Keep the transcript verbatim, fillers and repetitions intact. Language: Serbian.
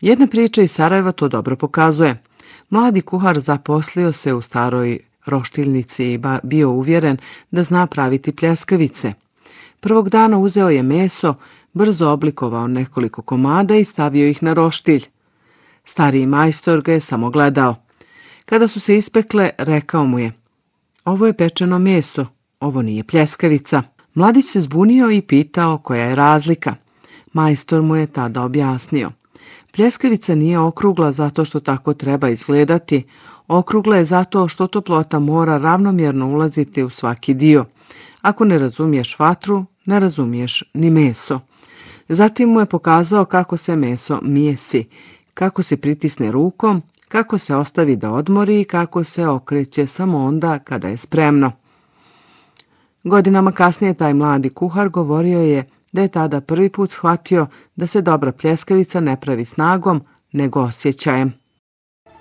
Jedna priča iz Sarajeva to dobro pokazuje. Mladi kuhar zaposlio se u staroj roštiljnici i bio uvjeren da zna praviti pljeskavice. Prvog dana uzeo je meso, brzo oblikovao nekoliko komada i stavio ih na roštilj. Stariji majstor ga je samo gledao. Kada su se ispekle, rekao mu je: "Ovo je pečeno meso, ovo nije pljeskavica." Mladić se zbunio i pitao koja je razlika. Majstor mu je tada objasnio: "Pljeskavica nije okrugla zato što tako treba izgledati, okrugla je zato što toplota mora ravnomjerno ulaziti u svaki dio. Ako ne razumiješ vatru, ne razumiješ ni meso." Zatim mu je pokazao kako se meso mijesi, kako se pritisne rukom, kako se ostavi da odmori i kako se okreće samo onda kada je spremno. Godinama kasnije taj mladi kuhar govorio je da je tada prvi put shvatio da se dobra pljeskavica ne pravi snagom, nego osjećajem.